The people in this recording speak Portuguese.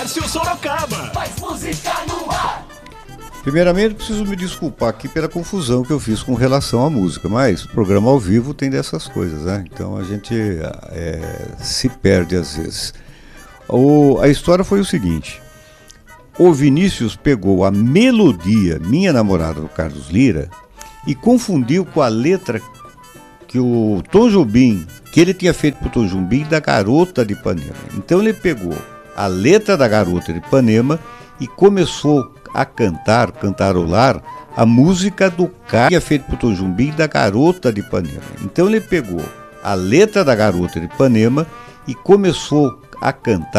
Comércio Sorocaba. Mais música no ar. Primeiramente, preciso me desculpar aqui pela confusão que eu fiz com relação à música, mas o programa ao vivo tem dessas coisas, né? Então a gente se perde às vezes. A história foi o seguinte: o Vinícius pegou a melodia Minha Namorada do Carlos Lyra e confundiu com a letra que o Tom Jobim, que ele tinha feito pro Tom Jobim da Garota de Ipanema. Então ele pegou a letra da Garota de Ipanema e começou a cantarolar a música do cara que tinha feito pro Tom Jobim da Garota de Ipanema. Então ele pegou a letra da Garota de Ipanema e começou a cantar